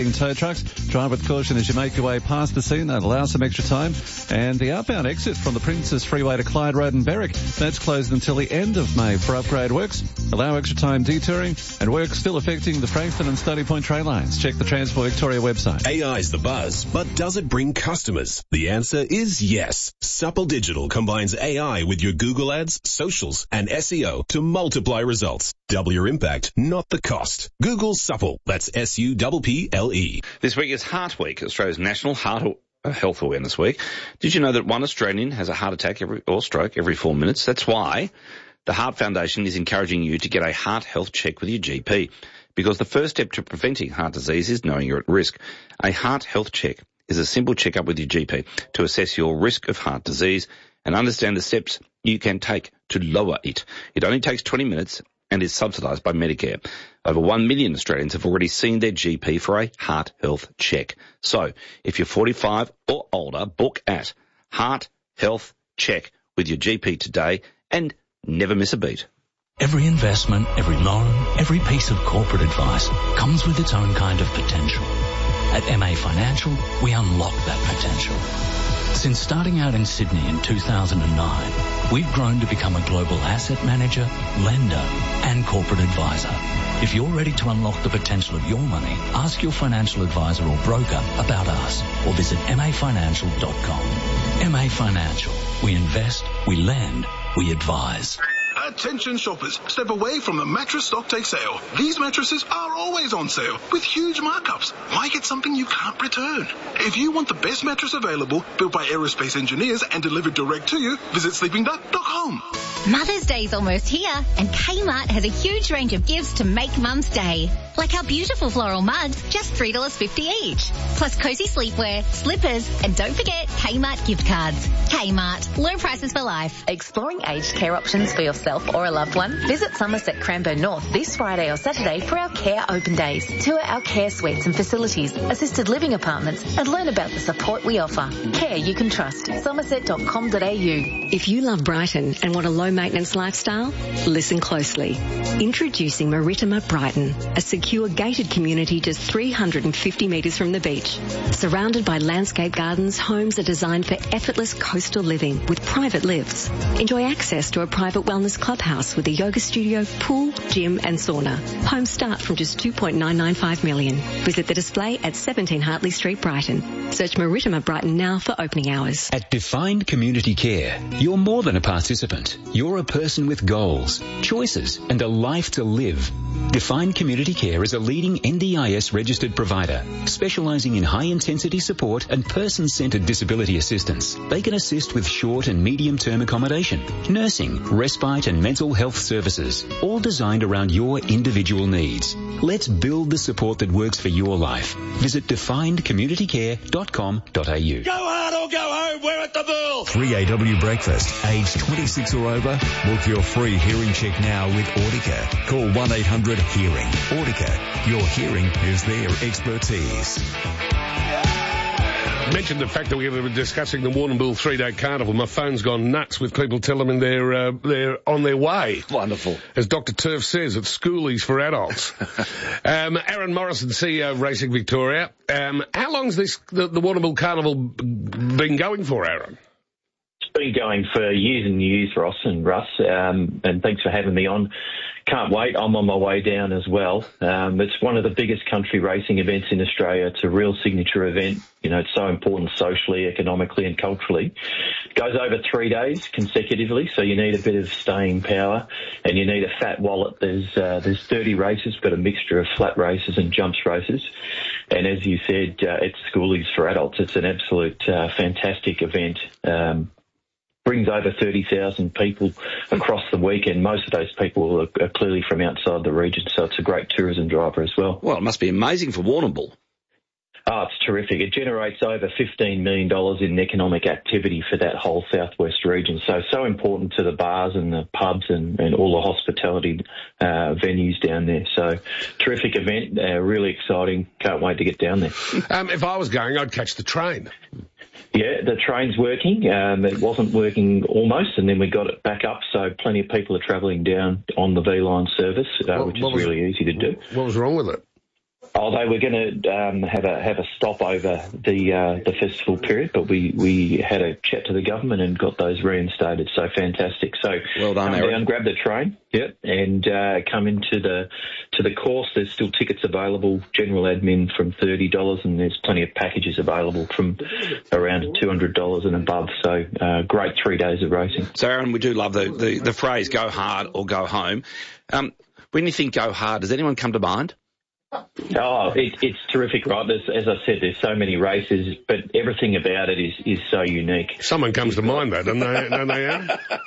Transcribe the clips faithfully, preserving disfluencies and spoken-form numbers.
Tow trucks. Drive with caution as you make your way past the scene. That allows some extra time. And the outbound exit from the Princess Freeway to Clyde Road and Berwick, that's closed until the end of May for upgrade works. Allow extra time detouring and work still affecting the Frankston and Stony Point train lines. Check the Transport Victoria website. A I's the buzz, but does it bring customers? The answer is yes. Supple Digital combines A I with your Google ads, socials, and S E O to multiply results. Double your impact, not the cost. Google Supple. That's S U P P L E. This week is Heart Week, Australia's National Heart Health Awareness Week. Did you know that one Australian has a heart attack every, or stroke every four minutes? That's why the Heart Foundation is encouraging you to get a heart health check with your G P, because the first step to preventing heart disease is knowing you're at risk. A heart health check is a simple checkup with your G P to assess your risk of heart disease and understand the steps you can take to lower it. It only takes twenty minutes and is subsidised by Medicare. Over one million Australians have already seen their G P for a heart health check. So, if you're forty-five or older, book at Heart Health Check with your G P today and never miss a beat. Every investment, every loan, every piece of corporate advice comes with its own kind of potential. At M A Financial, we unlock that potential. Since starting out in Sydney in two thousand nine, we've grown to become a global asset manager, lender, and corporate advisor. If you're ready to unlock the potential of your money, ask your financial advisor or broker about us or visit m a financial dot com. M A Financial. We invest, we lend, we advise. Attention shoppers, step away from the mattress stock take sale. These mattresses are always on sale with huge markups. Why get something you can't return? If you want the best mattress available, built by aerospace engineers and delivered direct to you, visit sleeping duck dot com. Mother's Day's almost here, and Kmart has a huge range of gifts to make Mum's Day. Like our beautiful floral mugs, just three dollars fifty each. Plus cozy sleepwear, slippers, and don't forget Kmart gift cards. Kmart, low prices for life. Exploring aged care options for yourself or a loved one? Visit Somerset Cranbourne North this Friday or Saturday for our Care Open Days. Tour our care suites and facilities, assisted living apartments, and learn about the support we offer. Care you can trust. somerset dot com dot a u. If you love Brighton and want a low-maintenance lifestyle, listen closely. Introducing Maritima Brighton, a secure gated community just three hundred fifty metres from the beach. Surrounded by landscape gardens, homes are designed for effortless coastal living with private lifts. Enjoy access to a private wellness clubhouse with a yoga studio, pool, gym and sauna. Homes start from just two point nine nine five million. Visit the display at seventeen Hartley Street, Brighton. Search Maritima Brighton now for opening hours. At Defined Community Care, you're more than a participant. You're a person with goals, choices and a life to live. Defined Community Care is a leading N D I S registered provider specialising in high-intensity support and person-centred disability assistance. They can assist with short and medium-term accommodation, nursing, respite and mental health services, all designed around your individual needs. Let's build the support that works for your life. Visit defined community care dot com dot a u. Go hard or go home, we're at the Bull! three A W Breakfast, aged twenty-six or over. Book your free hearing check now with Audica. Call one eight hundred hearing. Audica, your hearing is their expertise. Mentioned the fact that we were discussing the Warrnambool three-day carnival. My phone's gone nuts with people telling me they're uh, they're on their way. Wonderful. As Doctor Turf says, it's schoolies for adults. um, Aaron Morrison, C E O of Racing Victoria. Um, how long's this the, the Warrnambool carnival been going for, Aaron? It's been going for years and years, Ross and Russ, um, and thanks for having me on. Can't wait. I'm on my way down as well. Um, it's one of the biggest country racing events in Australia. It's a real signature event. You know, it's so important socially, economically and culturally. It goes over three days consecutively, so you need a bit of staying power and you need a fat wallet. There's uh, there's thirty races, but a mixture of flat races and jumps races. And as you said, uh, it's schoolies for adults. It's an absolute uh, fantastic event. Um, brings over thirty thousand people across the weekend. Most of those people are, are clearly from outside the region, so it's a great tourism driver as well. Well, it must be amazing for Warrnambool. Oh, it's terrific. It generates over fifteen million dollars in economic activity for that whole southwest region. So, so important to the bars and the pubs and, and all the hospitality uh, venues down there. So, terrific event, uh, really exciting. Can't wait to get down there. Um, if I was going, I'd catch the train. Yeah, the train's working. Um, it wasn't working almost, and then we got it back up, so plenty of people are travelling down on the V-Line service, uh, what, which what is was, really easy to do. What was wrong with it? Oh, they were going to um, have a have a stop over the uh, the festival period, but we, we had a chat to the government and got those reinstated. So fantastic! So well done, come Aaron. down, grab the train, yep, and uh, come into the to the course. There's still tickets available. General admin from thirty dollars, and there's plenty of packages available from around two hundred dollars and above. So uh, great three days of racing. So Aaron, we do love the the, the phrase "go hard or go home." Um, when you think "go hard," does anyone come to mind? Oh, it, it's terrific, right? There's, as I said, there's so many races, but everything about it is, is so unique. Someone comes to mind, though, don't they? Don't they Aaron?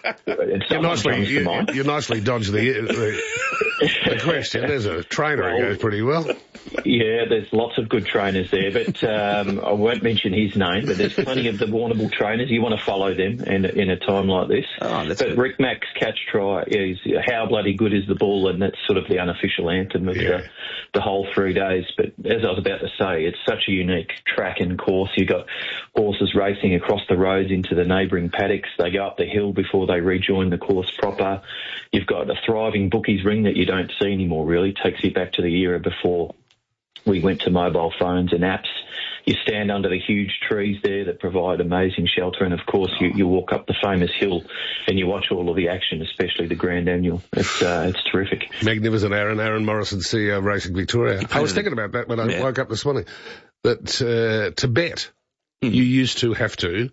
you nicely, you, you nicely dodged the, the, the question. There's a trainer who goes pretty well. Yeah, there's lots of good trainers there, but um, I won't mention his name, but there's plenty of the Warrnambool trainers. You want to follow them in, in a time like this. Oh, that's but good. Rick Mack's catch try is How Bloody Good Is the Bull, and that's sort of the unofficial anthem of Yeah. the, the whole three days. But as I was about to say, it's such a unique track and course. You've got horses racing across the roads into the neighbouring paddocks. They go up the hill before they rejoin the course proper. You've got a thriving bookies ring that you don't see anymore, really. It takes you back to the era before we went to mobile phones and apps. You stand under the huge trees there that provide amazing shelter, and of course you, you walk up the famous hill and you watch all of the action, especially the Grand Annual. It's uh, it's terrific. Magnificent, Aaron. Aaron Morrison, C E O of Racing Victoria. I was thinking about that when I yeah. woke up this morning, that uh, to bet, mm. you used to have to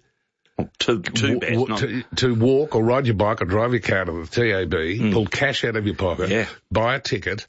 To, to, w- bet, w- not... to, to walk or ride your bike or drive your car to the T A B, Mm. pull cash out of your pocket, Yeah. buy a ticket,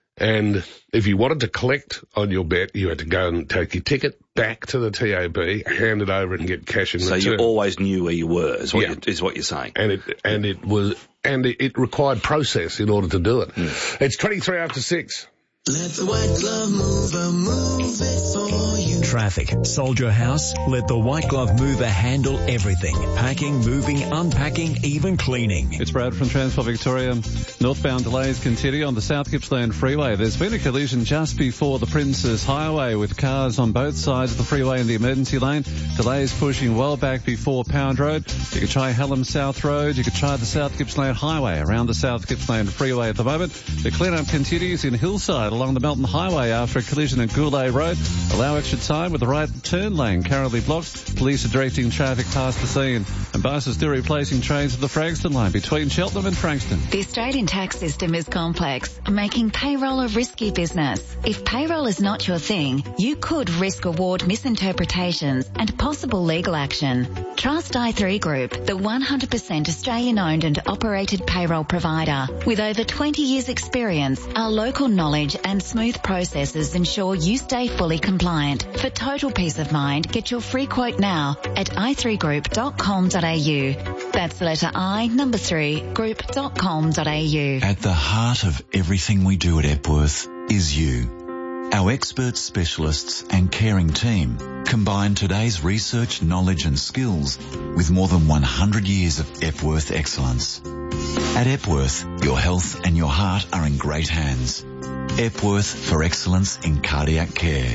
and if you wanted to collect on your bet, you had to go and take your ticket back to the T A B, hand it over and get cash in So return. you always knew where you were, is what, Yeah. you, is what you're saying. And it, and it was, and it, it required process in order to do it. Mm. It's twenty-three after six. Let the white glove mover move it for you. Traffic. Sold your house? Let the White Glove Mover handle everything. Packing, moving, unpacking, even cleaning. It's Brad from Transport Victoria. Northbound delays continue on the South Gippsland Freeway. There's been a collision just before the Princess Highway with cars on both sides of the freeway in the emergency lane. Delays pushing well back before Pound Road. You could try Hallam South Road. You could try the South Gippsland Highway around the South Gippsland Freeway at the moment. The clean-up continues in Hillside along the Melton Highway after a collision at Goulet Road. Allow extra time with the right turn lane currently blocked. Police are directing traffic past the scene. And buses still replacing trains at the Frankston line between Cheltenham and Frankston. The Australian tax system is complex, making payroll a risky business. If payroll is not your thing, you could risk award misinterpretations and possible legal action. Trust I three Group, the one hundred percent Australian-owned and operated payroll provider. With over twenty years experience, our local knowledge and smooth processes ensure you stay fully compliant. For total peace of mind, get your free quote now at i three group dot com dot a u. That's the letter I, number three, group dot com dot a u. At the heart of everything we do at Epworth is you. Our expert specialists and caring team combine today's research, knowledge and skills with more than one hundred years of Epworth excellence. At Epworth, your health and your heart are in great hands. Epworth for excellence in cardiac care.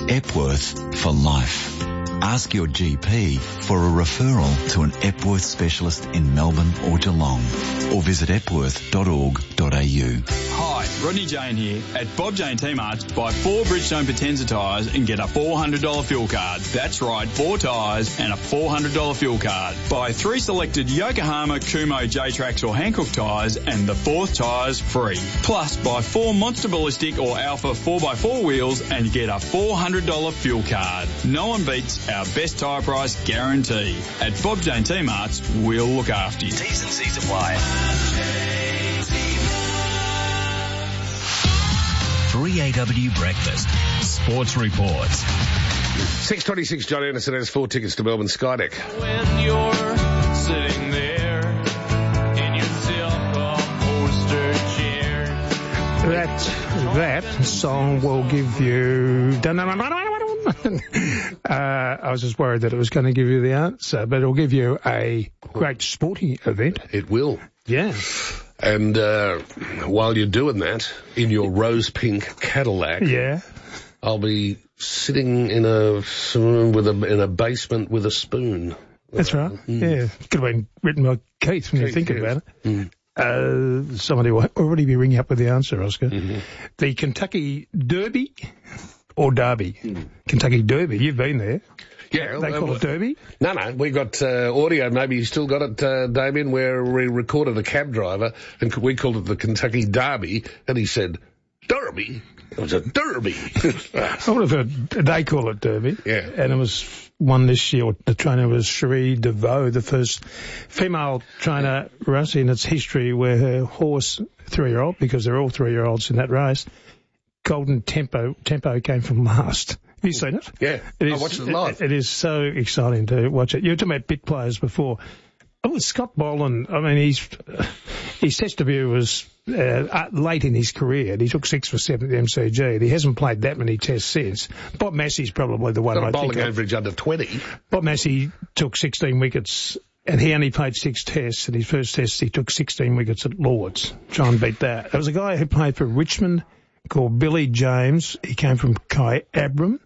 Epworth for life. Ask your G P for a referral to an Epworth specialist in Melbourne or Geelong, or visit epworth dot org dot a u. Hi, Rodney Jane here. At Bob Jane T-Marts, buy four Bridgestone Potenza tyres and get a four hundred dollars fuel card. That's right, four tyres and a four hundred dollars fuel card. Buy three selected Yokohama, Kumo, J-Trax or Hankook tyres and the fourth tyre's free. Plus, buy four Monster Ballistic or Alpha four by four wheels and get a four hundred dollars fuel card. No one beats our best tyre price guarantee. At Bob Jane T-Marts, we'll look after you. T's and C's apply. three A W Breakfast. Sports Reports. six twenty-six, John Anderson has four tickets to Melbourne Skydeck. When you're sitting there in your silk-upholstered chair. That, that song will give you... uh, I was just worried that it was going to give you the answer, but it'll give you a great sporting event. It will. Yeah. And uh, while you're doing that, in your rose pink Cadillac, yeah, I'll be sitting in a with a in a basement with a spoon. That's right. Mm. Yeah, could have been written by Keith when Keith, you think yes. about it. Mm. Uh, somebody will already be ringing up with the answer, Oscar. Mm-hmm. The Kentucky Derby or Derby? Mm. Kentucky Derby, you've been there. Yeah. They call uh, it Derby? No, no, we got uh, audio, maybe you still got it, uh, Damien, where we recorded a cab driver and we called it the Kentucky Derby, and he said, Derby? It was a Derby. I would have heard, they call it Derby. Yeah. And it was one this year, the trainer was Cherie DeVoe, the first female trainer, Russ, in its history where her horse, three-year-old, because they're all three-year-olds in that race, Golden Tempo, Tempo came from last. Have you seen it? Yeah, it is, I watched it live. It, it is so exciting to watch it. You were talking about bit players before. Oh, Scott Boland, I mean, he's, his test debut was uh, late in his career, and he took six for seven at the M C G, and he hasn't played that many tests since. Bob Massey's probably the one Got a I bowling think of. average under twenty. Bob Massey took sixteen wickets, and he only played six tests. In his first test, he took sixteen wickets at Lords. Try and beat that. There was a guy who played for Richmond called Billy James. He came from Kai Abram.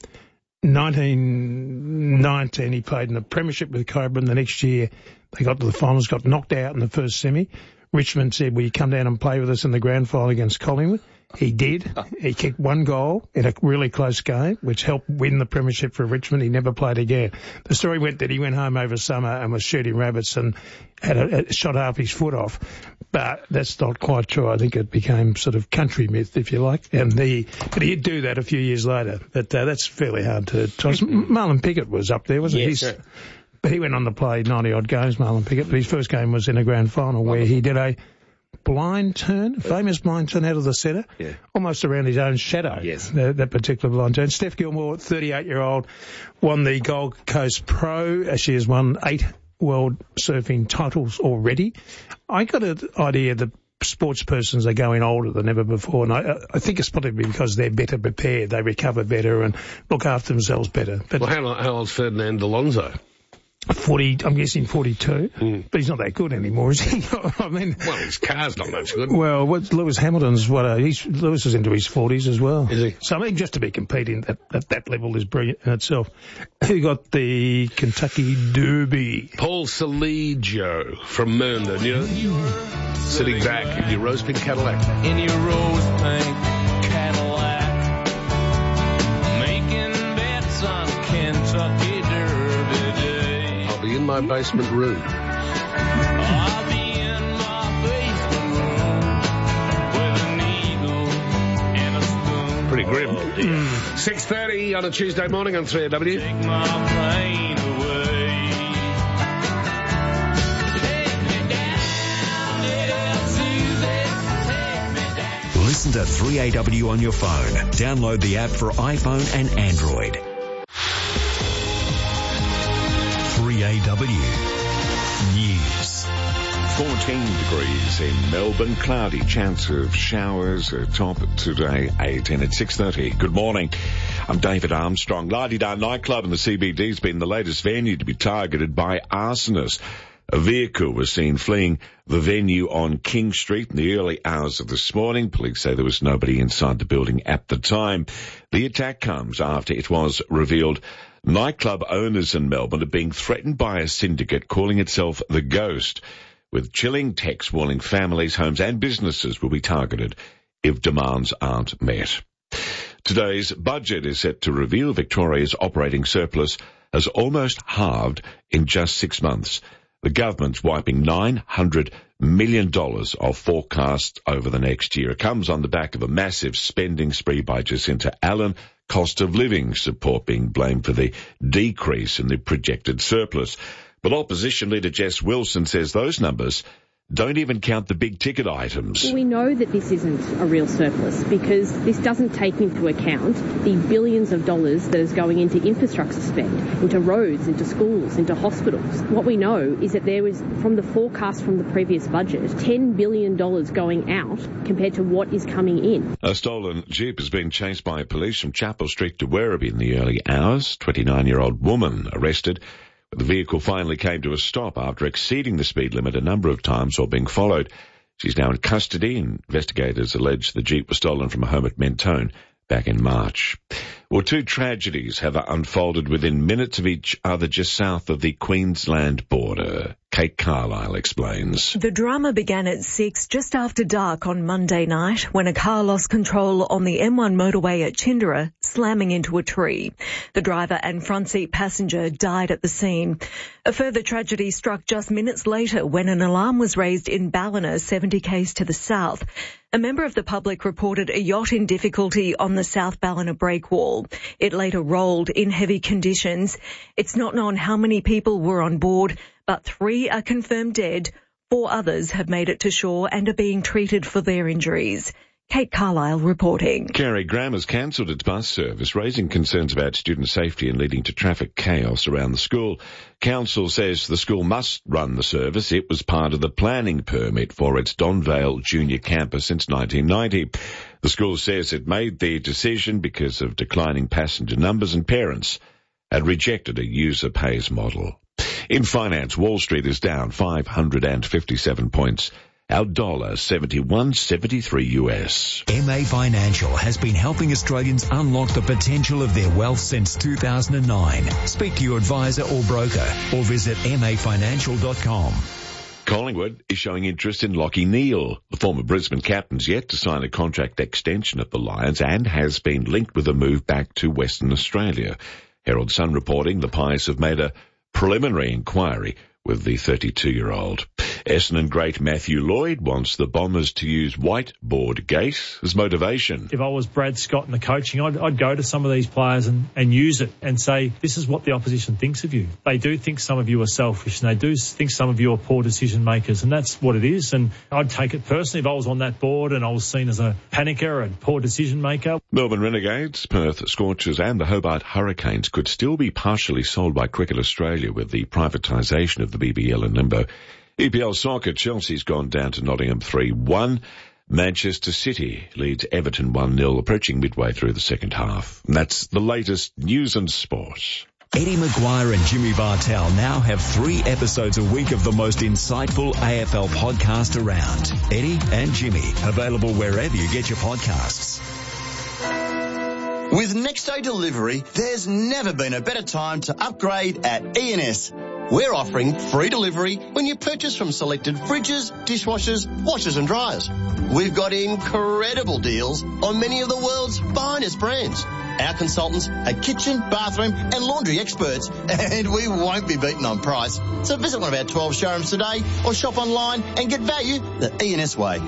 nineteen nineteen, he played in the premiership with Kai Abram. The next year, they got to the finals, got knocked out in the first semi. Richmond said, will you come down and play with us in the grand final against Collingwood? He did. He kicked one goal in a really close game, which helped win the premiership for Richmond. He never played again. The story went that he went home over summer and was shooting rabbits and had a, a shot half his foot off. But that's not quite true. I think it became sort of country myth, if you like. And the, but he'd do that a few years later. But uh, that's fairly hard to toss. Marlon Pickett was up there, wasn't he? Yes, sir. But he went on to play ninety-odd games, Marlon Pickett. But his first game was in a grand final where he did a blind turn, famous blind turn out of the centre, yeah. almost around his own shadow, yes. that, that particular blind turn. Steph Gilmore, thirty-eight-year-old, won the Gold Coast Pro. She has won eight world surfing titles already. I got an idea that sports persons are going older than ever before, and I, I think it's probably because they're better prepared, they recover better and look after themselves better. But well, how, how old's Ferdinand Alonso? forty, I'm guessing forty-two, mm. but he's not that good anymore, is he? I mean, well, his car's not much good. Well, what's Lewis Hamilton's, what, uh, he's, Lewis is into his forties as well. Is he? So I mean, just to be competing at, at that level is brilliant in itself. Who got the Kentucky Derby? Paul Saligio from Mernda, you know, sitting back in your rose pink Cadillac. In your rose pink Cadillac, making bets on Kentucky Derby Day. I'll be in my basement room. I'll be in my basement room with an eagle and a spoon. Pretty grim. Mm. six thirty on a Tuesday morning on three A W. Take my pain away. Take me down, little Susie. Take me down. Listen to three A W on your phone. Download the app for iPhone and Android. three A W News. fourteen degrees in Melbourne. Cloudy, chance of showers. Uh, top today, eighteen at six thirty. Good morning. I'm David Armstrong. La-di-da nightclub in the C B D has been the latest venue to be targeted by arsonists. A vehicle was seen fleeing the venue on King Street in the early hours of this morning. Police say there was nobody inside the building at the time. The attack comes after it was revealed nightclub owners in Melbourne are being threatened by a syndicate calling itself The Ghost, with chilling texts warning families, homes and businesses will be targeted if demands aren't met. Today's budget is set to reveal Victoria's operating surplus has almost halved in just six months. The government's wiping nine hundred million dollars of forecasts over the next year. It comes on the back of a massive spending spree by Jacinta Allen, cost of living support being blamed for the decrease in the projected surplus. But opposition leader Jess Wilson says those numbers don't even count the big ticket items. Well, we know that this isn't a real surplus because this doesn't take into account the billions of dollars that is going into infrastructure spend, into roads, into schools, into hospitals. What we know is that there was, from the forecast from the previous budget, ten billion dollars going out compared to what is coming in. A stolen Jeep has been chased by police from Chapel Street to Werribee in the early hours. twenty-nine-year-old woman arrested. The vehicle finally came to a stop after exceeding the speed limit a number of times while being followed. She's now in custody. Investigators allege the Jeep was stolen from a home at Mentone back in March. Well, two tragedies have unfolded within minutes of each other just south of the Queensland border. Kate Carlisle explains. The drama began at six, just after dark on Monday night, when a car lost control on the M one motorway at Chindera, slamming into a tree. The driver and front seat passenger died at the scene. A further tragedy struck just minutes later when an alarm was raised in Ballina, seventy k's to the south. A member of the public reported a yacht in difficulty on the South Ballina breakwall. It later rolled in heavy conditions. It's not known how many people were on board, but three are confirmed dead. Four others have made it to shore and are being treated for their injuries. Kate Carlisle reporting. Carey Graham has cancelled its bus service, raising concerns about student safety and leading to traffic chaos around the school. Council says the school must run the service. It was part of the planning permit for its Donvale Junior campus since nineteen ninety. The school says it made the decision because of declining passenger numbers and parents had rejected a user pays model. In finance, Wall Street is down five hundred fifty-seven points. Our dollar seventy-one seventy-three U S. M A Financial has been helping Australians unlock the potential of their wealth since two thousand nine. Speak to your advisor or broker or visit m a financial dot com. Collingwood is showing interest in Lachie Neale. The former Brisbane captain's yet to sign a contract extension at the Lions and has been linked with a move back to Western Australia. Herald Sun reporting the Pies have made a preliminary inquiry with the thirty-two-year-old. Essendon great Matthew Lloyd wants the Bombers to use whiteboard gate as motivation. If I was Brad Scott in the coaching, I'd, I'd go to some of these players and, and use it and say, this is what the opposition thinks of you. They do think some of you are selfish and they do think some of you are poor decision makers, and that's what it is. And I'd take it personally if I was on that board and I was seen as a panicker and poor decision maker. Melbourne Renegades, Perth Scorchers and the Hobart Hurricanes could still be partially sold by Cricket Australia with the privatisation of the B B L in limbo. E P L Soccer, Chelsea's gone down to Nottingham three one. Manchester City leads Everton one nil, approaching midway through the second half. And that's the latest news and sport. Eddie Maguire and Jimmy Bartell now have three episodes a week of the most insightful A F L podcast around. Eddie and Jimmy, available wherever you get your podcasts. With next day delivery, there's never been a better time to upgrade at E N S. We're offering free delivery when you purchase from selected fridges, dishwashers, washers and dryers. We've got incredible deals on many of the world's finest brands. Our consultants are kitchen, bathroom and laundry experts, and we won't be beaten on price. So visit one of our twelve showrooms today or shop online and get value the E N S way.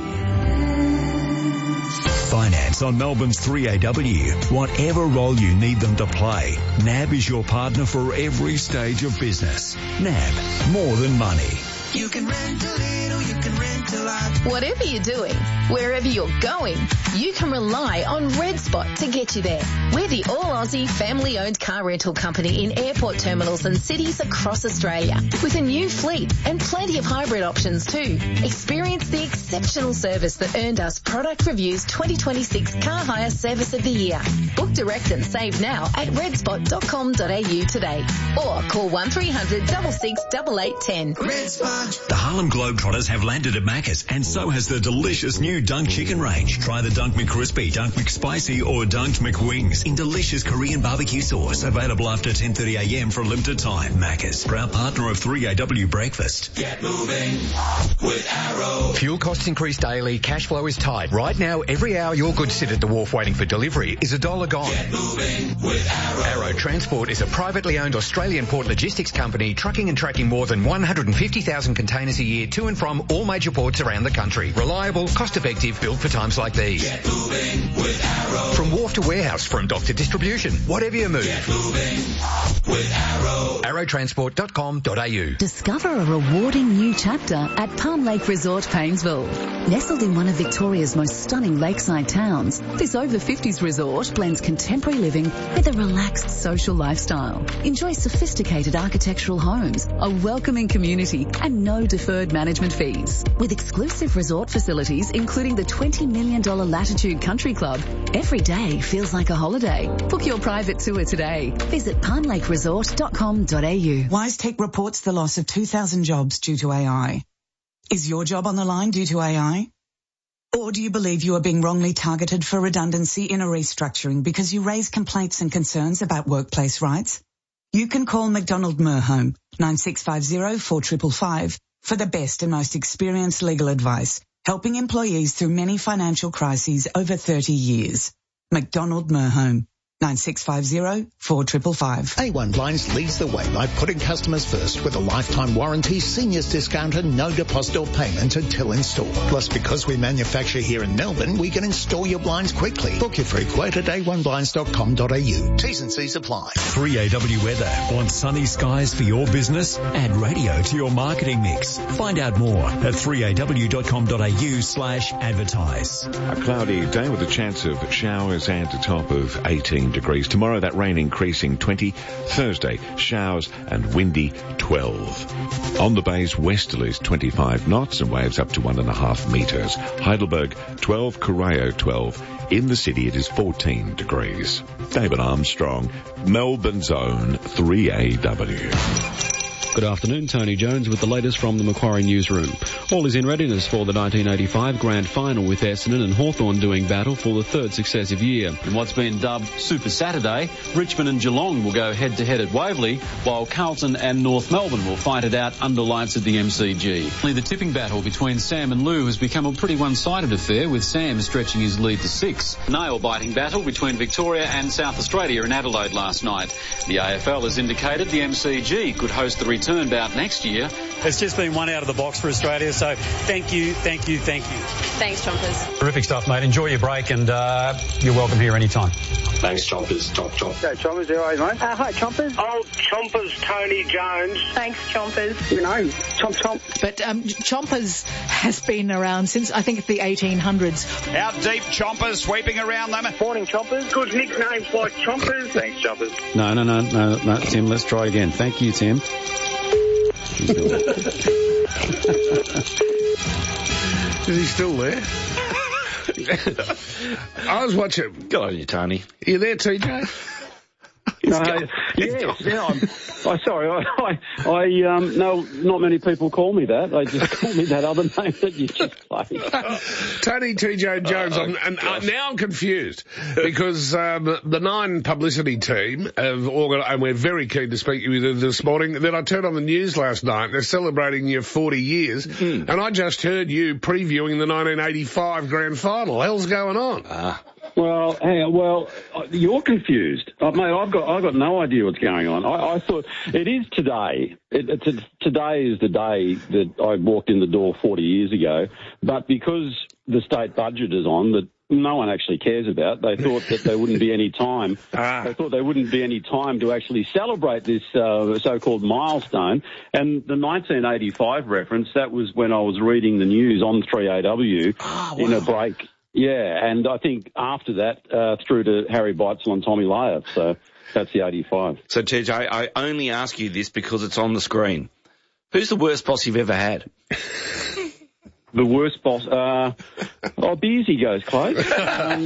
Finance on Melbourne's three A W. Whatever role you need them to play, N A B is your partner for every stage of business. N A B, more than money. You can rent a little, you can rent a lot. Whatever you're doing, wherever you're going, you can rely on Red Spot to get you there. We're the all-Aussie family-owned car rental company in airport terminals and cities across Australia, with a new fleet and plenty of hybrid options too. Experience the exceptional service that earned us Product Review's twenty twenty-six Car Hire Service of the Year. Book direct and save now at red spot dot com dot a u today, or call one three hundred, six six, eight eight one zero. Red Spot. The Harlem Globetrotters have landed at Macca's, and so has the delicious new Dunk Chicken range. Try the Dunk McCrispy, Dunk McSpicy, or Dunk McWings in delicious Korean barbecue sauce. Available after ten thirty a m for a limited time. Macca's, proud partner of three A W Breakfast. Get moving with Arrow. Fuel costs increase daily. Cash flow is tight. Right now, every hour your goods sit at the wharf waiting for delivery is a dollar gone. Get moving with Arrow. Arrow Transport is a privately owned Australian port logistics company trucking and tracking more than one hundred fifty thousand containers a year to and from all major ports around the country. Reliable, cost-effective, built for times like these. Get moving with Arrow. From wharf to warehouse, from dock to distribution, whatever you move. Get moving with Arrow. arrow transport dot com dot a u. Discover a rewarding new chapter at Palm Lake Resort, Paynesville. Nestled in one of Victoria's most stunning lakeside towns, this over fifties resort blends contemporary living with a relaxed social lifestyle. Enjoy sophisticated architectural homes, a welcoming community, and no deferred management fees. With exclusive resort facilities, including the twenty million dollars Latitude Country Club, every day feels like a holiday. Book your private tour today. Visit palm lake resort dot com dot a u. WiseTech reports the loss of two thousand jobs due to A I. Is your job on the line due to A I? Or do you believe you are being wrongly targeted for redundancy in a restructuring because you raise complaints and concerns about workplace rights? You can call McDonald Merhome nine six five zero, four five five for the best and most experienced legal advice, helping employees through many financial crises over thirty years. McDonald Merhome nine six five zero, four five five. A one Blinds leads the way by putting customers first with a lifetime warranty, seniors discount and no deposit or payment until installed. Plus, because we manufacture here in Melbourne, we can install your blinds quickly. Book your free quote at a one blinds dot com dot a u. T's and C's apply. three A W weather. Want sunny skies for your business? Add radio to your marketing mix. Find out more at three A W dot com dot a u slash advertise. A cloudy day with a chance of showers and a top of eighteen degrees. Tomorrow that rain increasing twenty. Thursday showers and windy twelve. On the bays westerlies twenty-five knots and waves up to one and a half metres. Heidelberg twelve, Corio twelve. In the city it is fourteen degrees. David Armstrong, Melbourne's own three A W. Good afternoon, Tony Jones with the latest from the Macquarie newsroom. All is in readiness for the nineteen eighty-five Grand Final with Essendon and Hawthorn doing battle for the third successive year. In what's been dubbed Super Saturday, Richmond and Geelong will go head-to-head at Waverley, while Carlton and North Melbourne will fight it out under lights at the M C G. The tipping battle between Sam and Lou has become a pretty one-sided affair, with Sam stretching his lead to six. Nail-biting battle between Victoria and South Australia in Adelaide last night. The A F L has indicated the M C G could host the return bout next year. It's just been one out of the box for Australia, so thank you, thank you, thank you. Thanks, Chompers. Terrific stuff, mate. Enjoy your break, and uh, you're welcome here anytime. Thanks, Chompers. Chomp, chomp. Hey, Chompers, how are you, mate? Uh, hi, Chompers. Old Chompers, Tony Jones. Thanks, Chompers. You know, chomp, chomp. But um, Chompers has been around since, I think, the eighteen hundreds. Out deep, Chompers sweeping around them. Morning, Chompers. Good nicknames like Chompers. Thanks, Chompers. No, no, no, no, no, Tim, let's try again. Thank you, Tim. Is he still there? I was watching. Good on you, Tony. Are you there, T J? No, yes, yeah, I'm, oh, sorry, I, I, I, um, no, not many people call me that. They just call me that other name that you just played. Tony T J Jones, oh, I'm, and uh, now I'm confused because um, the Nine publicity team have organised, and we're very keen to speak to you this morning. Then I turned on the news last night. They're celebrating your forty years, mm. and I just heard you previewing the nineteen eighty-five Grand Final. Hell's going on? Ah. Well, hey, well, you're confused, uh, mate. I've got, I've got no idea what's going on. I, I thought it is today. It, it's a, today is the day that I walked in the door forty years ago. But because the state budget is on, that no one actually cares about, they thought that there wouldn't be any time. ah. They thought there wouldn't be any time to actually celebrate this uh, so-called milestone. And the nineteen eighty-five reference, that was when I was reading the news on three A W oh, wow. in a break. Yeah, and I think after that, uh, through to Harry Beitzel and Tommy Layer. So that's the eighty-five. So, T J, I only ask you this because it's on the screen. Who's the worst boss you've ever had? The worst boss? Uh, oh, Beersy goes close. Um,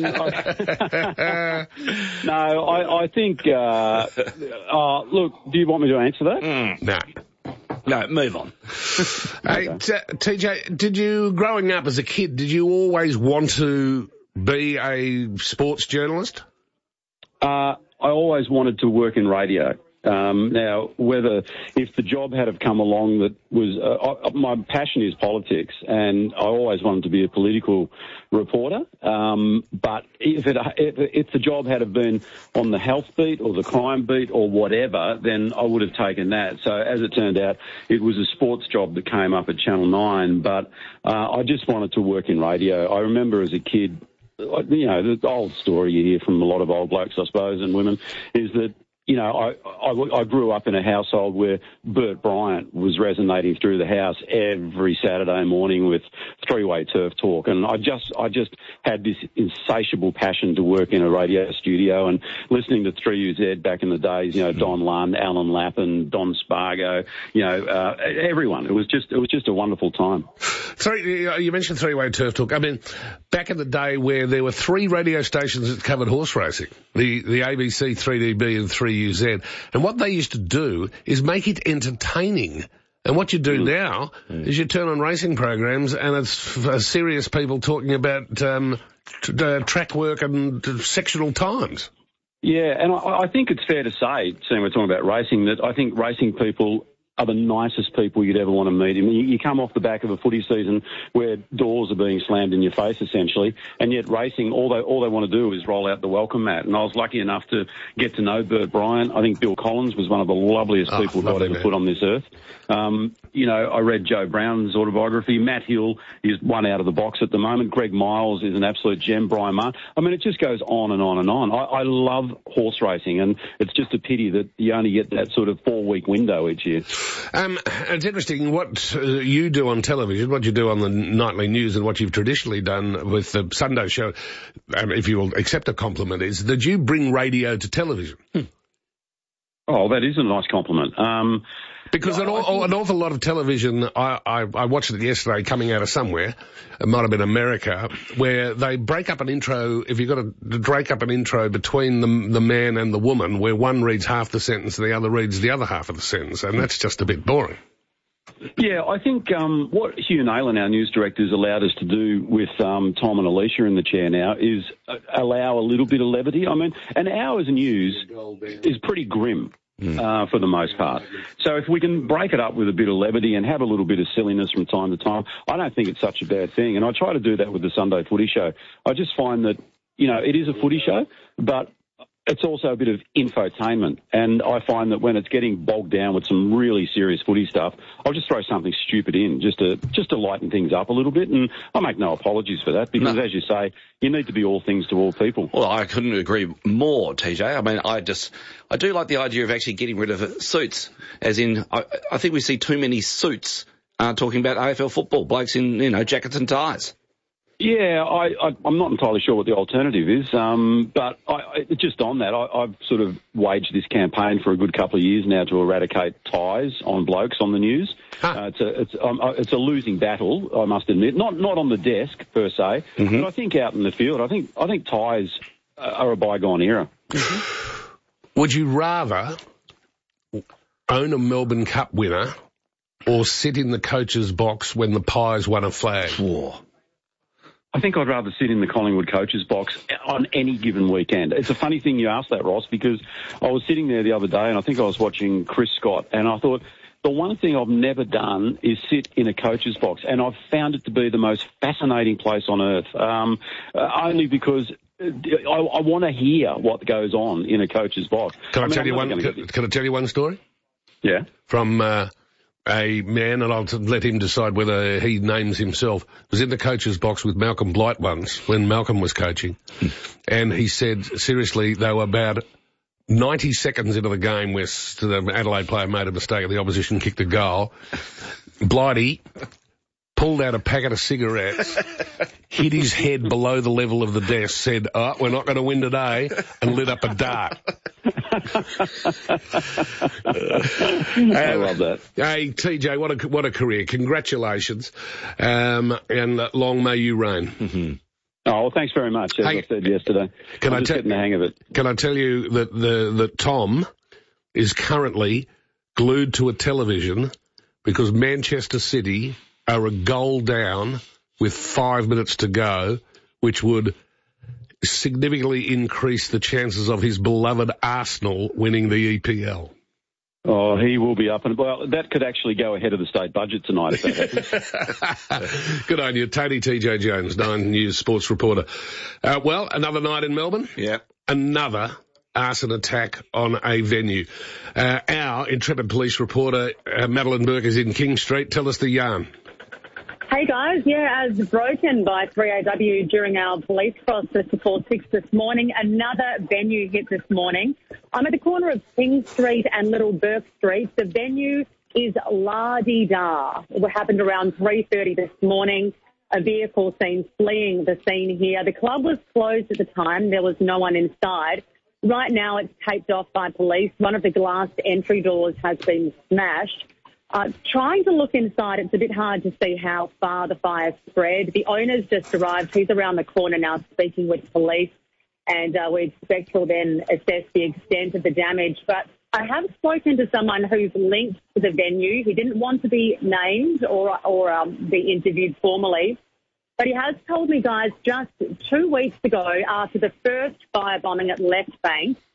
I, no, I, I think, uh, uh, look, do you want me to answer that? Mm, no. No, move on. Hey, t- T J, did you, growing up as a kid, did you always want to be a sports journalist? Uh, I always wanted to work in radio. Um, now, whether, if the job had have come along that was, uh, I, my passion is politics, and I always wanted to be a political reporter. Um, but if it, if, if the job had have been on the health beat or the crime beat or whatever, then I would have taken that. So as it turned out, it was a sports job that came up at Channel nine, but, uh, I just wanted to work in radio. I remember as a kid, you know, the old story you hear from a lot of old blokes, I suppose, and women, is that, you know, I, I, I grew up in a household where Bert Bryant was resonating through the house every Saturday morning with three-way turf talk. And I just, I just had this insatiable passion to work in a radio studio and listening to three U Z back in the days, you know, Don Lund, Alan Lappin, Don Spargo, you know, uh, everyone. It was just, it was just a wonderful time. Three, you mentioned three-way turf talk. I mean, back in the day where there were three radio stations that covered horse racing, the, the A B C, three D B and three U Z. And what they used to do is make it entertaining. And what you do mm. now mm. is you turn on racing programs and it's uh, serious people talking about um, t- uh, track work and uh, sectional times. Yeah, and I, I think it's fair to say, seeing we're talking about racing, that I think racing people are the nicest people you'd ever want to meet. I mean, you, you come off the back of a footy season where doors are being slammed in your face, essentially, and yet racing, all they, all they want to do is roll out the welcome mat. And I was lucky enough to get to know Bert Bryant. I think Bill Collins was one of the loveliest oh, people lovely God ever man. put on this earth. Um, you know, I read Joe Brown's autobiography. Matt Hill is one out of the box at the moment. Greg Miles is an absolute gem. Brian Martin. I mean, it just goes on and on and on. I, I love horse racing, and it's just a pity that you only get that sort of four-week window each year. Um, it's interesting what uh, you do on television, what you do on the nightly news, and what you've traditionally done with the Sunday show, um, if you will accept a compliment, is that you bring radio to television. Hmm. Oh, that is a nice compliment. Um, Because an, think... an awful lot of television, I, I, I watched it yesterday coming out of somewhere, it might have been America, where they break up an intro, if you've got to break up an intro between the, the man and the woman, where one reads half the sentence and the other reads the other half of the sentence, and that's just a bit boring. Yeah, I think um, what Hugh Nayland, our news director, has allowed us to do with um, Tom and Alicia in the chair now is uh, allow a little bit of levity. I mean, an hour's news is pretty grim. Mm. Uh, for the most part. So if we can break it up with a bit of levity and have a little bit of silliness from time to time, I don't think it's such a bad thing. And I try to do that with the Sunday Footy Show. I just find that, you know, it is a footy show, but it's also a bit of infotainment. And I find that when it's getting bogged down with some really serious footy stuff, I'll just throw something stupid in just to just to lighten things up a little bit. And I make no apologies for that because, no. as you say, you need to be all things to all people. Well, I couldn't agree more, T J. I mean, I just, I do like the idea of actually getting rid of suits, as in, I, I think we see too many suits uh, talking about A F L football, blokes in, you know, jackets and ties. Yeah, I, I, I'm not entirely sure what the alternative is, um, but I, I, just on that, I, I've sort of waged this campaign for a good couple of years now to eradicate ties on blokes on the news. Huh. Uh, it's a it's, um, it's a losing battle, I must admit. Not not on the desk per se, mm-hmm. but I think out in the field, I think I think ties are a bygone era. Mm-hmm. Would you rather own a Melbourne Cup winner or sit in the coach's box when the Pies won a flag? Whoa. I think I'd rather sit in the Collingwood coach's box on any given weekend. It's a funny thing you asked that, Ross, because I was sitting there the other day and I think I was watching Chris Scott and I thought the one thing I've never done is sit in a coach's box, and I've found it to be the most fascinating place on earth, um, uh, only because I, I want to hear what goes on in a coach's box. Can I, I mean, tell you one? Can, can I tell you one story? Yeah. From uh, a man, and I'll let him decide whether he names himself, was in the coach's box with Malcolm Blight once when Malcolm was coaching. And he said, seriously, they were about ninety seconds into the game where the Adelaide player made a mistake and the opposition kicked a goal. Blighty pulled out a packet of cigarettes, hit his head below the level of the desk, said, oh, we're not going to win today, and lit up a dart. I love that. Hey, T J, what a, what a career. Congratulations. Um, and uh, long may you reign. Mm-hmm. Oh, well, thanks very much, as hey, I said yesterday. Can I'm I just te- getting the hang of it. Can I tell you that, the, that Tom is currently glued to a television because Manchester City are a goal down with five minutes to go, which would significantly increase the chances of his beloved Arsenal winning the E P L. Oh, he will be up and well. That could actually go ahead of the state budget tonight if that happens. Good on you, Tony T J Jones, Nine News sports reporter. Uh, well, another night in Melbourne. Yeah. Another arson attack on a venue. Uh, our intrepid police reporter, uh, Madeline Burke, is in King Street. Tell us the yarn. Hey guys, yeah, as broken by three A W during our police cross just before six this morning, another venue hit this morning. I'm at the corner of King Street and Little Burke Street. The venue is La-di-da. It happened around three thirty this morning. A vehicle seen fleeing the scene here. The club was closed at the time. There was no one inside. Right now it's taped off by police. One of the glass entry doors has been smashed. Uh, trying to look inside, it's a bit hard to see how far the fire spread. The owner's just arrived. He's around the corner now speaking with police, and uh, we expect he'll then assess the extent of the damage. But I have spoken to someone who's linked to the venue. He didn't want to be named or, or um, be interviewed formally, but he has told me, guys, just two weeks ago, after the first firebombing at Left Bank,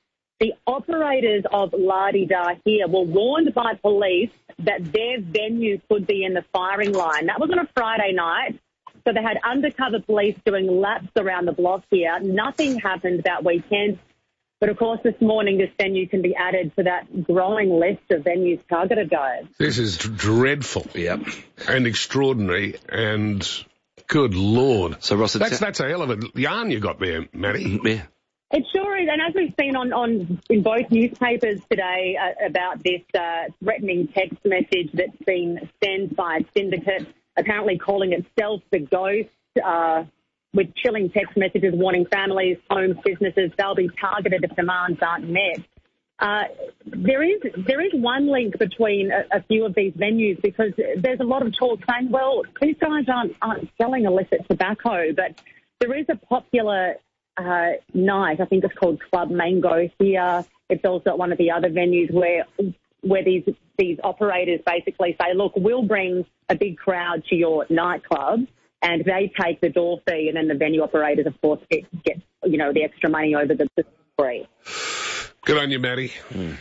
The operators of La-di-da here were warned by police that their venue could be in the firing line. That was on a Friday night. So they had undercover police doing laps around the block here. Nothing happened that weekend. But, of course, this morning this venue can be added to that growing list of venues targeted, guys. This is dreadful. Yep. And extraordinary. And good Lord. So, Ross, that's, that's a hell of a yarn you got there, Matty. Yeah. It sure is. And as we've seen on, on in both newspapers today uh, about this uh, threatening text message that's been sent by a syndicate, apparently calling itself the Ghost, uh, with chilling text messages warning families, homes, businesses, they'll be targeted if demands aren't met. Uh, there is there is one link between a, a few of these venues because there's a lot of talk saying, well, these guys aren't, aren't selling illicit tobacco, but there is a popular uh, night, I think it's called Club Mango here. It's also at one of the other venues where where these these operators basically say, look, we'll bring a big crowd to your nightclub, and they take the door fee, and then the venue operators, of course, get, get you know, the extra money over the free. Good on you, Matty. Mm.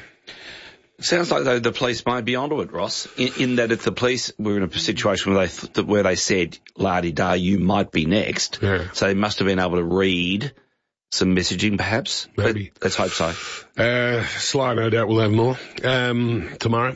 Sounds like, though, the police might be onto it, Ross, in, in that if the police were in a situation where they th- where they said, la-di-da, you might be next, yeah. So they must have been able to read some messaging, perhaps. Maybe. But let's hope so. Uh, Sly, no doubt, we'll have more um, tomorrow,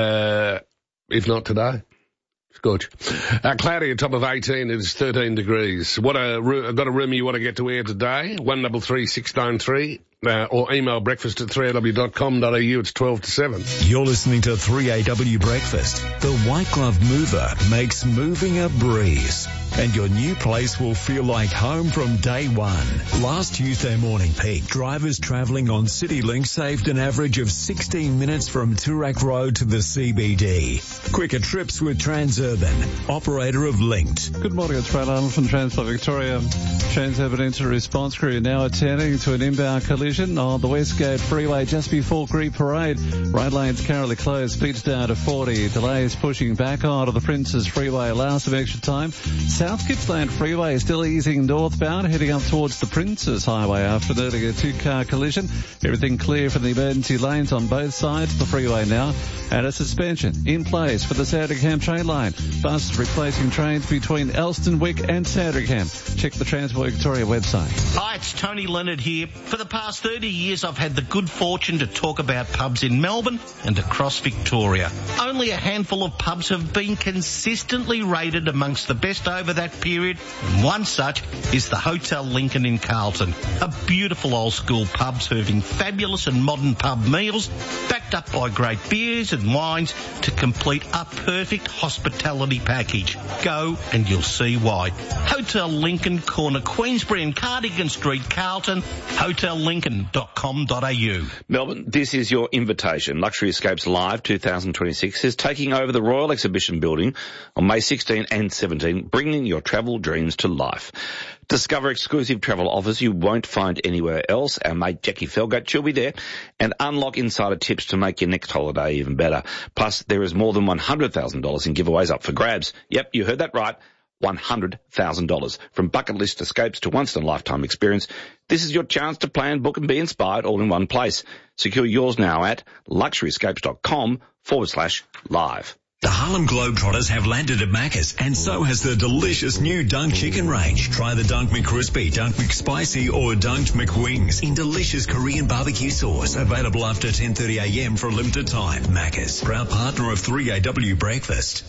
uh, if not today. Good. Uh, cloudy at top of eighteen, it's thirteen degrees. What a, I've got a rumour you want to get to air today, one double three six nine three, uh, or email breakfast at three a w dot com dot a u, it's twelve to seven. You're listening to three A W Breakfast. The White Glove Mover makes moving a breeze. And your new place will feel like home from day one. Last Tuesday morning peak, drivers travelling on CityLink saved an average of sixteen minutes from Toorak Road to the C B D. Quicker trips with Transurban, operator of Linked. Good morning, it's Brad Arnold from Transport Victoria. Trains have an incident response crew now attending to an inbound collision on the Westgate Freeway just before Greek Parade. Right lanes currently closed, speeds down to forty. Delays pushing back onto the Princes Freeway. Allow some extra time. South Gippsland Freeway is still easing northbound, heading up towards the Princes Highway after nearly a two-car collision. Everything clear from the emergency lanes on both sides of the freeway now. And a suspension in place for the Sandringham train line. Buses replacing trains between Elstonwick and Sandringham. Check the Transport Victoria website. Hi, it's Tony Leonard here. For the past thirty years, I've had the good fortune to talk about pubs in Melbourne and across Victoria. Only a handful of pubs have been consistently rated amongst the best over that period, and one such is the Hotel Lincoln in Carlton. A beautiful old school pub serving fabulous and modern pub meals, backed up by great beers and wines to complete a perfect hospitality package. Go and you'll see why. Hotel Lincoln, corner Queensbury and Cardigan Street, Carlton, hotel lincoln dot com dot a u. Melbourne, this is your invitation. Luxury Escapes Live twenty twenty-six is taking over the Royal Exhibition Building on May sixteenth and seventeenth, bringing your travel dreams to life. Discover exclusive travel offers you won't find anywhere else. Our mate Jackie Felgate, she'll be there, and unlock insider tips to make your next holiday even better. Plus, there is more than one hundred thousand dollars in giveaways up for grabs. Yep, you heard that right. one hundred thousand dollars. From bucket list escapes to once-in-a-lifetime experience, this is your chance to plan, book and be inspired all in one place. Secure yours now at luxuryescapes.com forward slash live. The Harlem Globetrotters have landed at Macca's, and so has the delicious new Dunk Chicken range. Try the Dunk McCrispy, Dunk McSpicy, or Dunked McWings in delicious Korean barbecue sauce. Available after ten thirty a m for a limited time. Macca's, proud partner of three A W Breakfast.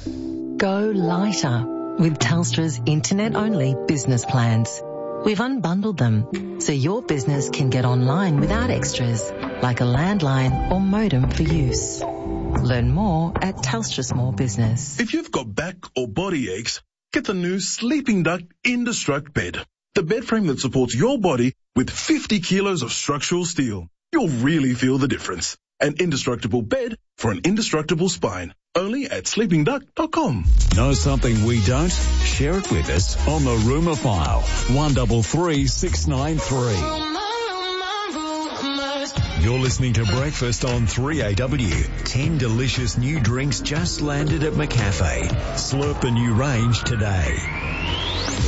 Go lighter with Telstra's internet-only business plans. We've unbundled them so your business can get online without extras, like a landline or modem for use. Learn more at Telstra Small Business. If you've got back or body aches, get the new Sleeping Duck Indestruct bed. The bed frame that supports your body with fifty kilos of structural steel. You'll really feel the difference. An indestructible bed for an indestructible spine. Only at sleeping duck dot com. Know something we don't? Share it with us on the Rumour File. one double three six nine three. You're listening to Breakfast on three A W. Ten delicious new drinks just landed at McCafe. Slurp the new range today.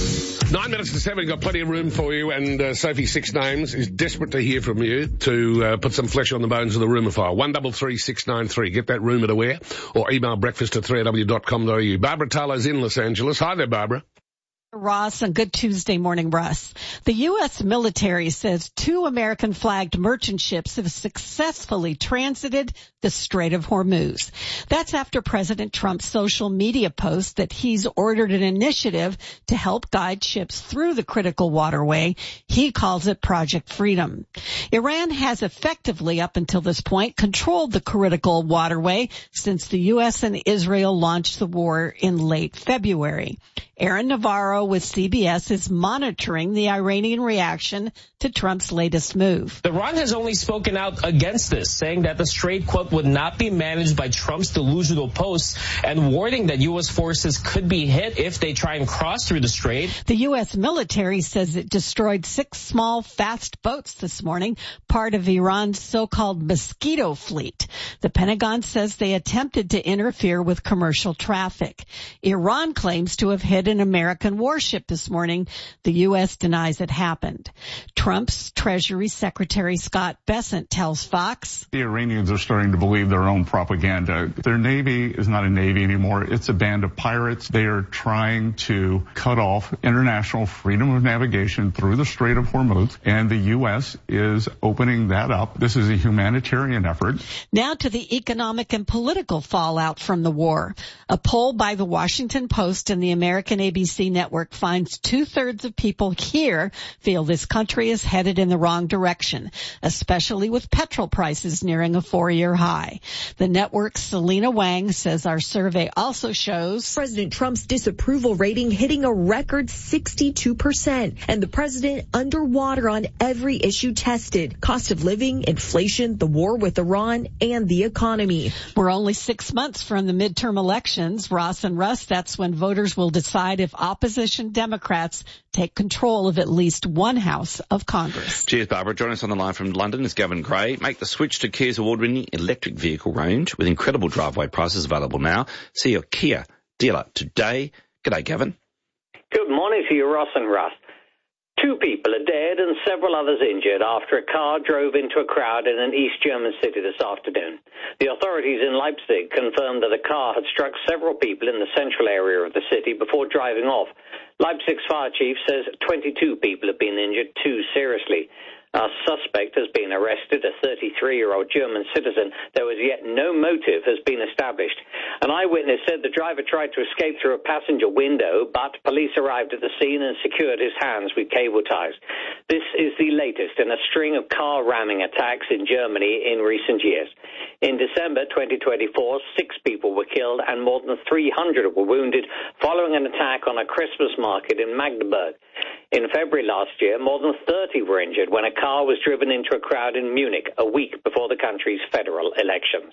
Nine minutes to seven, got plenty of room for you, and uh, Sophie Six Names is desperate to hear from you to uh, put some flesh on the bones of the rumour file. One double three six nine three. Get that rumour to where? Or email breakfast at three a w dot com dot a u. Barbara Talo's in Los Angeles. Hi there, Barbara. Ross, and good Tuesday morning, Russ. The U S military says two American-flagged merchant ships have successfully transited the Strait of Hormuz. That's after President Trump's social media post that he's ordered an initiative to help guide ships through the critical waterway. He calls it Project Freedom. Iran has effectively, up until this point, controlled the critical waterway since the U S and Israel launched the war in late February. Aaron Navarro with C B S is monitoring the Iranian reaction to Trump's latest move. Iran has only spoken out against this, saying that the strait, quote, would not be managed by Trump's delusional posts, and warning that U S forces could be hit if they try and cross through the strait. The U S military says it destroyed six small, fast boats this morning, part of Iran's so-called Mosquito fleet. The Pentagon says they attempted to interfere with commercial traffic. Iran claims to have hit an American warship this morning. The U S denies it happened. Trump's Treasury Secretary Scott Bessent tells Fox, the Iranians are starting to believe their own propaganda. Their Navy is not a Navy anymore. It's a band of pirates. They are trying to cut off international freedom of navigation through the Strait of Hormuz, and the U S is opening that up. This is a humanitarian effort. Now to the economic and political fallout from the war. A poll by the Washington Post and the American A B C network finds two-thirds of people here feel this country is headed in the wrong direction, especially with petrol prices nearing a four-year high. The network's Selena Wang says our survey also shows President Trump's disapproval rating hitting a record sixty-two percent, and the president underwater on every issue tested: cost of living, inflation, the war with Iran, and the economy. We're only six months from the midterm elections, Ross and Russ. That's when voters will decide if opposition Democrats take control of at least one house of Congress. Cheers, Barbara. Join us on the line from London is Gavin Gray. Make the switch to Kia's award-winning electric vehicle range with incredible driveway prices available now. See your Kia dealer today. G'day, Gavin. Good morning to you, Ross and Russ. Two people are dead and several others injured after a car drove into a crowd in an East German city this afternoon. The authorities in Leipzig confirmed that a car had struck several people in the central area of the city before driving off. Leipzig's fire chief says twenty-two people have been injured, two seriously. A suspect has been arrested, a thirty-three-year-old German citizen, though as yet no motive has been established. An eyewitness said the driver tried to escape through a passenger window, but police arrived at the scene and secured his hands with cable ties. This is the latest in a string of car ramming attacks in Germany in recent years. In December twenty twenty-four, six people were killed and more than three hundred were wounded following an attack on a Christmas market in Magdeburg. In February last year, more than thirty were injured when a car was driven into a crowd in Munich a week before the country's federal elections.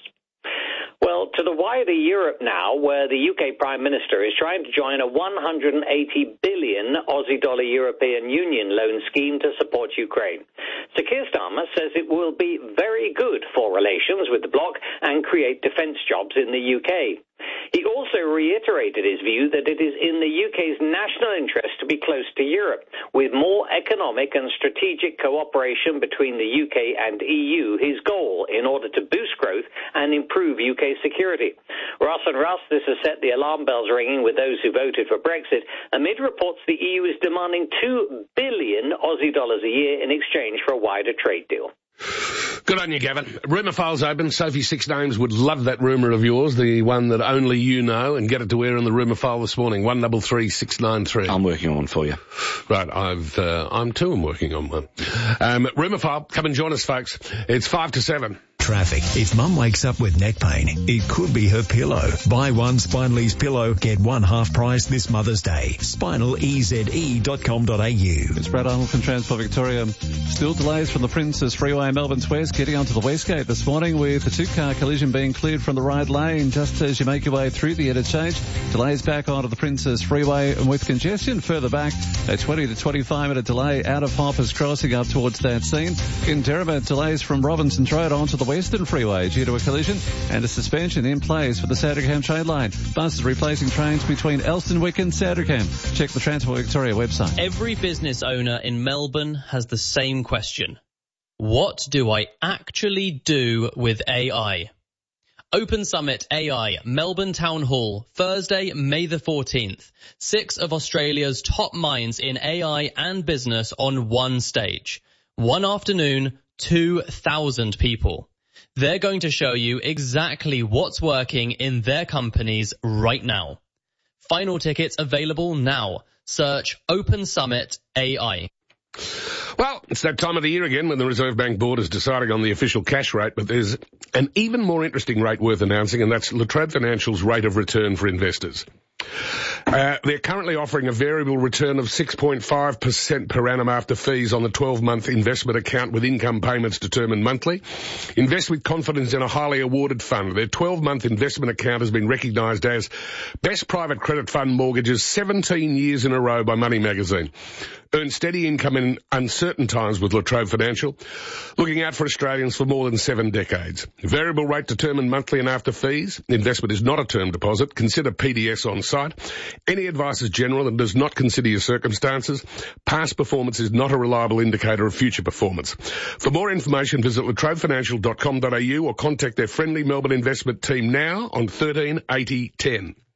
Well, to the wider Europe now, where the U K Prime Minister is trying to join a one hundred eighty billion Aussie dollar European Union loan scheme to support Ukraine. Sir Keir Starmer says it will be very good for relations with the bloc and create defence jobs in the U K. He also reiterated his view that it is in the U K's national interest to be close to Europe, with more economic and strategic cooperation between the U K and E U his goal in order to boost growth and improve U K security. Ross and Russ, this has set the alarm bells ringing with those who voted for Brexit, amid reports the E U is demanding two billion Aussie dollars a year in exchange for a wider trade deal. Good on you, Gavin. Rumour file's open. Sophie Six Names would love that rumour of yours, the one that only you know, and get it to where in the rumour file this morning. One double three six nine three. I'm working on one for you. Right, I've uh, I'm too. I'm working on one. Um, rumour file. Come and join us, folks. It's five to seven. Traffic. If mum wakes up with neck pain, it could be her pillow. Buy one Spinalese pillow, get one half price this Mother's Day. spinal e z e dot com dot a u. It's Brad Arnold from Transport Victoria. Still delays from the Princes Freeway, Melbourne's West, getting onto the Westgate this morning with a two-car collision being cleared from the right lane just as you make your way through the interchange. Delays back onto the Princes Freeway and with congestion further back, a twenty to twenty-five minute delay out of Hoppers Crossing up towards that scene. In Derrimut, delays from Robinson's Road onto the West Western Freeway due to a collision and a suspension in place for the Sandringham train line. Buses replacing trains between Elstonwick and Sandringham. Check the Transport Victoria website. Every business owner in Melbourne has the same question. What do I actually do with A I? Open Summit A I, Melbourne Town Hall, Thursday, May the fourteenth. Six of Australia's top minds in A I and business on one stage. One afternoon, two thousand people. They're going to show you exactly what's working in their companies right now. Final tickets available now. Search Open Summit A I. Well, it's that time of the year again when the Reserve Bank Board is deciding on the official cash rate, but there's an even more interesting rate worth announcing, and that's La Trobe Financial's rate of return for investors. Uh, they're currently offering a variable return of six point five percent per annum after fees on the twelve-month investment account with income payments determined monthly. Invest with confidence in a highly awarded fund. Their twelve-month investment account has been recognised as Best Private Credit Fund Mortgages seventeen years in a row by Money Magazine. Earn steady income in uncertain times with La Trobe Financial. Looking out for Australians for more than seven decades. Variable rate determined monthly and after fees. Investment is not a term deposit. Consider P D S on site. Any advice is general and does not consider your circumstances. Past performance is not a reliable indicator of future performance. For more information, visit la trobe financial dot com dot a u or contact their friendly Melbourne investment team now on thirteen eighty ten.